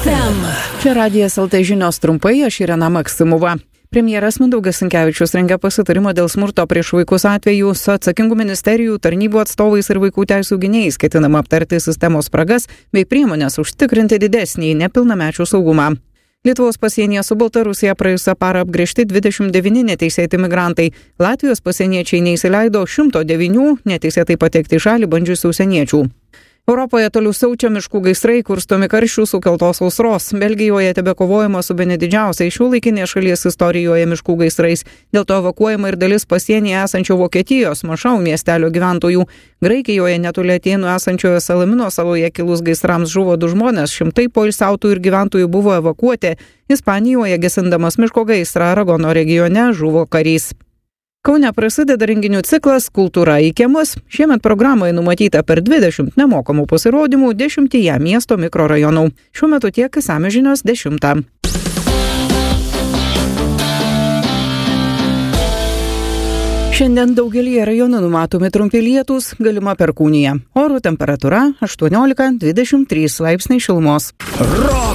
FM. Čia radijas LT žinios trumpai, aš Irena Maksimova. Premjeras Mindaugas Sinkevičius rengia pasitarimą dėl smurto prieš vaikus atvejų su atsakingų ministerijų, tarnybų atstovais ir vaikų teisų gynėjais, ketinama aptarti sistemos spragas bei priemonės užtikrinti didesnį nepilnamečių saugumą. Lietuvos pasienyje su Baltarusija praėjusią parą apgręžti 29 neteisėti migrantai. Latvijos pasieniečiai neįsileido 109 neteisėtai patekti į šalį bandžiusių užsieniečių. Europoje toliau siaučia miškų gaisrai, kurstomi karščių sukeltos sausros. Belgijoje tebekovojama su bene didžiausiais šiuolaikinės šalies istorijoje miškų gaisrais. Dėl to evakuojama ir dalis pasienyje esančio Vokietijos Mašau miestelio gyventojų. Graikijoje netoli Atėnų esančioje Salamino saloje kilus gaisrams žuvo 2 žmonės, šimtai poilsiautojų ir gyventojų buvo evakuoti. Ispanijoje gesindamas miško gaisrą Aragono regione žuvo karys. Kaune prasideda renginių ciklas Kultūra į kiemus. Šiemet programoje numatyta per 20 nemokamų pasirodymų 10 miesto mikrorajonų. Šiuo metu tiek išsamios žinios 10. Šiandien daugelyje rajonų numatomi trumpi lietūs, galima perkūnija. Oro temperatūra 18–23 laipsniai šilumos. Rock